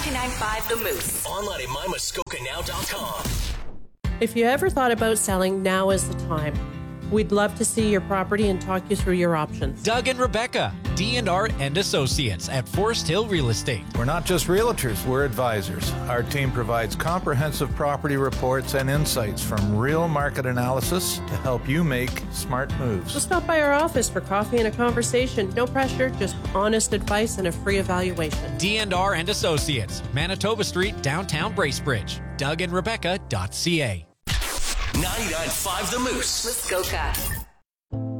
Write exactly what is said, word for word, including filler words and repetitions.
ninety-nine point five The Moose. Online at my muskoka now dot com. If you ever thought about selling, now is the time. We'd love to see your property and talk you through your options. Doug and Rebecca, D and R and Associates at Forest Hill Real Estate. We're not just realtors, we're advisors. Our team provides comprehensive property reports and insights from real market analysis to help you make smart moves. So stop by our office for coffee and a conversation. No pressure, just honest advice and a free evaluation. D and R and Associates, Manitoba Street, downtown Bracebridge. Doug and Rebecca dot C A. ninety-nine point five The Moose. Muskoka.